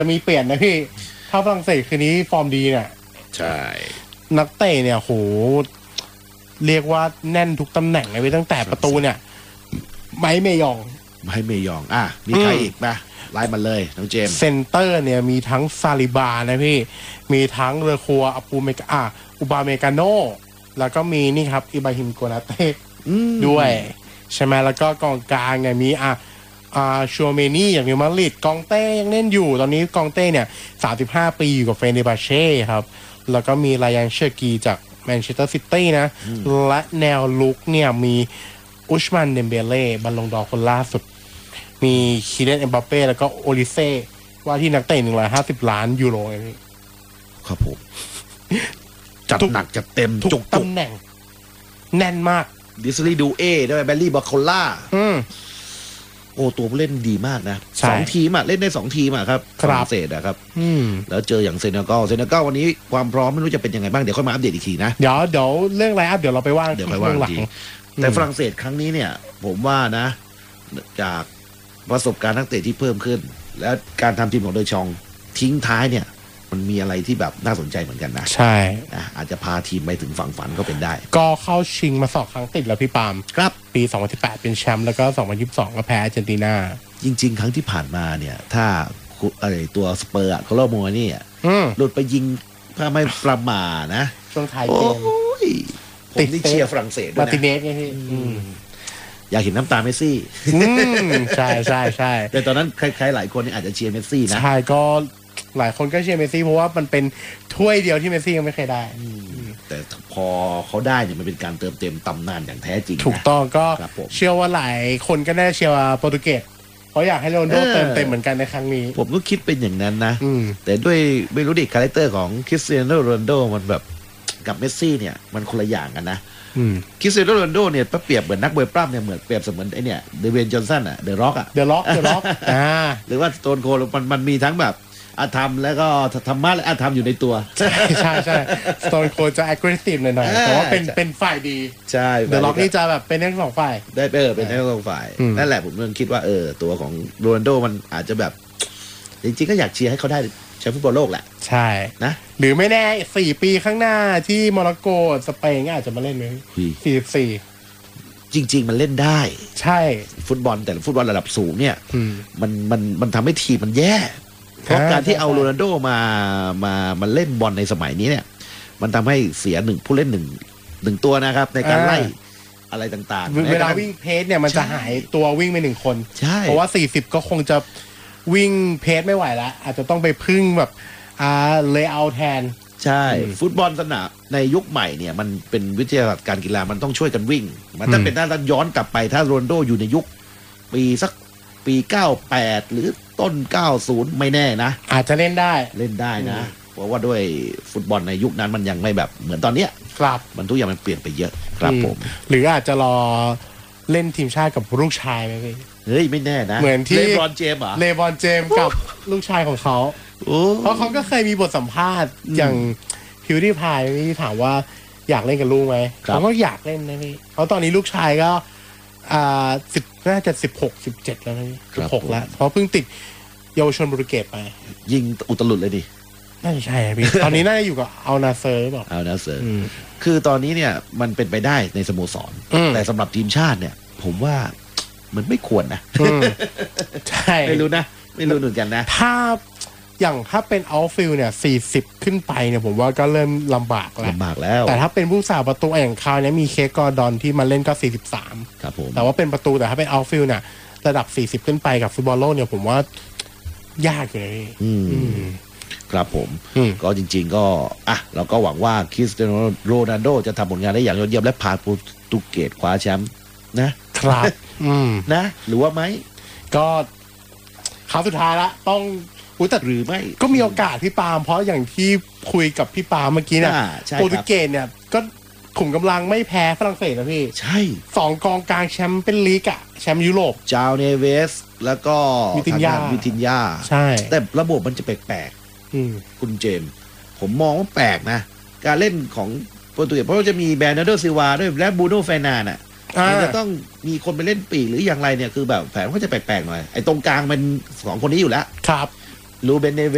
จะมีเปลี่ยนนะพี่ถ้าฝรั่งเศสคืนนี้ฟอร์มดีเนี่ยใช่นักเตะเนี่ยโหเรียกว่าแน่นทุกตำแหน่งเลยตั้งแต่ประตูเนี่ยไมค์เมยองมีใครอีกนะไล่มาเลยน้องเจมส์เซนเตอร์เนี่ยมีทั้งซาลิบานะพี่มีทั้งเรือคัวอุบาเมกาโนแล้วก็มีนี่ครับอิบราฮิมโกนาเต้ด้วยใช่ไหมแล้วก็กองกลางเนี่ยมีชัวเมนี่อย่างนิวมาดริดกองเต้ยังเล่นอยู่ตอนนี้กองเต้เนี่ย35 ปีอยู่กับเฟเนร์บาเช่ครับแล้วก็มีไลอันเชอร์กีจากแมนเชสเตอร์ซิตี้นะและแนวลุกเนี่ยมีอุชมันเดมเบเล่บัลลงดอร์คนล่าสุดมีคิเลนเอ็มบัปเป้แล้วก็โอลิเซ่ว่าที่นักเตะ150 ล้านยูโรนี่ครับผมจัดหนักจัดเต็มทุกตำแหน่งแน่นมากดิสลีดูเอด้วยแบลลี่บาโคล่าโอ้ตัวผู้เล่นดีมากนะ2 ทีมเล่นได้2 ทีมครับฝรั่งเศสครับแล้วเจออย่างเซเนกัลวันนี้ความพร้อมไม่รู้จะเป็นยังไงบ้างเดี๋ยวค่อยมาอัปเดตอีกทีนะเดี๋ยวเรื่องไลน์อัพเดี๋ยวเราไปว่าเรื่องหลังแต่ฝรั่งเศสครั้งนี้เนี่ยผมว่านะจากประสบการณ์นักเตะที่เพิ่มขึ้นและการทำทีมของเดอชองทิ้งท้ายเนี่ยมันมีอะไรที่แบบน่าสนใจเหมือนกันนะใช่นะอาจจะพาทีมไปถึงฝั่งฝันก็เป็นได้ก็เข้าชิงมา2 ครั้งติดแล้วพี่ปามครับปี2018เป็นแชมป์แล้วก็2022ก็แพ้อาร์เจนตินาจริงๆครั้งที่ผ่านมาเนี่ยถ้าตัวสเปอร์เขาเล่าโมนี่หลุดไปยิงถ้าไม่ประมาทนะช่วงท้ายเกมผมนี่เชียร์ฝรั่งเศสด้วยนะมาติเนสไงพี่อยากเห็นน้ำตาเมสซี่ใช่แต่ตอนนั้นใครๆหลายคนอาจจะเชียร์เมสซี่นะใช่ก็หลายคนก็เชียร์เมสซี่เพราะว่ามันเป็นถ้วยเดียวที่เมสซี่ยังไม่เคยได้แต่พอเขาได้เนี่ยมันเป็นการเติมเต็มตำนานอย่างแท้จริงถูกต้องก็เชื่อว่าหลายคนก็น่าเชียร์โปรตุเกสเพราะอยากให้โรนัลโดเติมเต็มเหมือนกันในครั้งนี้ผมก็คิดเป็นอย่างนั้นนะแต่ด้วยไม่รู้ดิคาแรคเตอร์ของคริสเตียโนโรนัลโดมันแบบกับเมสซี่เนี่ยมันคนละอย่างกันนะคริสเตียโนโรนัลโดเนี่ยเปรียบเหมือนนักมวยปล้ำเนี่ยเหมือนเปรียบเสมือนไอเนี่ยเดเวนจอห์นสันเดอะร็อกเดอะร็อกหรือว่าสโตนโคลมันมีทั้งแบบอาธรรมแล้วก็ธรรมะและอาธรรมอยู่ในตัวใช่สโตนโคลจะ aggressive หน่อยๆแต่ว่าเป็นฝ่ายดีใช่เดอะร็อกนี่จะแบบเป็นทั้ง2 ฝ่ายได้เป็นทั้ง2 ฝ่ายนั่นแหละผมคิดว่าตัวของโรนัลโดมันอาจจะแบบจริงๆก็อยากเชียร์ให้เขาได้แชมป์ฟุตบอลโลกแหละใช่นะหรือไม่แน่4 ปีข้างหน้าที่โมร็อกโกสเปนอาจจะมาเล่นไหม44 จริงๆมันเล่นได้ใช่ฟุตบอลแต่ฟุตบอลระดับสูงเนี่ยมันทำให้ทีมมันแย่เพราะการที่เอาโรนัลโดมาเล่นบอลในสมัยนี้เนี่ยมันทำให้เสียผู้เล่นหนึ่งตัวนะครับในการไล่อะไรต่างๆเวลาวิ่งเพจเนี่ยมันจะหายตัววิ่งไป1 คนเพราะว่า40ก็คงจะวิ่งเพจไม่ไหวแล้วอาจจะต้องไปพึ่งแบบเลย์เอาท์แทนใช่ฟุตบอลสนามในยุคใหม่เนี่ยมันเป็นวิทยาศาสตร์การกีฬามันต้องช่วยกันวิ่งมันถ้าเป็นถ้าย้อนกลับไปถ้าโรนัลโดอยู่ในยุคปี98หรือต้น90ไม่แน่นะอาจจะเล่นได้นะเพราะว่าด้วยฟุตบอลในยุคนั้นมันยังไม่แบบเหมือนตอนเนี้ยครับมันทุกอย่างมันเปลี่ยนไปเยอะครับผมหรืออาจจะรอเล่นทีมชาติกับลูกชายไหมพี่เฮ้ยไม่แน่นะเหมือนที่เลบรอนเจมส์กับลูกชายของเขาเพราะเขาก็เคยมีบทสัมภาษณ์อย่างพิวดี้พายที่ถามว่าอยากเล่นกับลูกไหมเขาก็อยากเล่นนะพี่เพราะตอนนี้ลูกชายก็น่าจะ16 17แล้วนะพี่16แล้วเพราะเพิ่งติดเยาวชนโปรตุเกสไปยิงอุตลุดเลยดิน่าจะใช่พี่ตอนนี้น่าจะอยู่กับอัลนาเซอร์บอกอัลนาเซอร์คือตอนนี้เนี่ยมันเป็นไปได้ในสโมสรแต่สำหรับทีมชาติเนี่ยผมว่ามันไม่ควรนะใช่ไม่รู้เหมือนกันนะถ้าเป็นเอาท์ฟิลด์เนี่ย40ขึ้นไปเนี่ยผมว่าก็เริ่มลำบากแล้วแต่ถ้าเป็นผู้สาประตูอย่างคราวนี้มีเคกอร์ดอนที่มาเล่นก็43 ครับผมแต่ว่าเป็นประตูแต่ถ้าเป็นเอาท์ฟิลด์เนี่ยระดับ40ขึ้นไปกับฟุตบอลโลกเนี่ยผมว่ายากเลยครับผมก็จริงๆก็เราก็หวังว่าคริสเตียโนโรนัลโดจะทำผลงานได้อย่างยอดเยี่ยมและพาโปรตุเกสคว้าแชมป์นะครับนะหรือว่าไหมก็ครั้งสุดท้ายละต้องแต่หรือไม่ก็มีโอกาสพี่ปาล์มเพราะอย่างที่คุยกับพี่ปาล์มเมื่อกี้เนี่ยโปรตุเกสเนี่ยก็ขุมกำลังไม่แพ้ฝรั่งเศสนะพี่ใช่ 2 กองกลางแชมป์เป็นลีกแชมป์ยุโรปจาวเนเวสแล้วก็วิตินยาใช่แต่ระบบมันจะแปลกๆคุณเจมส์ผมมองว่าแปลกนะการเล่นของโปรตุเกสเพราะว่าจะมีแบรนาร์โดซิลวาด้วยและบูโน่เฟร์นันด์มันจะต้องมีคนไปเล่นปีกหรืออย่างไรเนี่ยคือแบบแผนก็จะแปลกๆหน่อยไอ้ตรงกลางมัน2 คนนี้อยู่แล้วครับลูเบนเนเว